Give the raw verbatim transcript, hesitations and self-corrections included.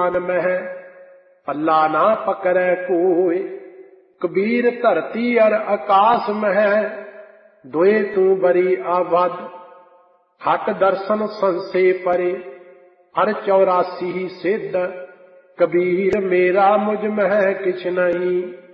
जान मह पल्ला ना पकड़े कोय। कबीर धरती अर आकाश मह दोए तू बरी आबद। हट दर्शन संसे परे हर चौरासी सिद्ध। कबीर मेरा मुझ मह किछ नहीं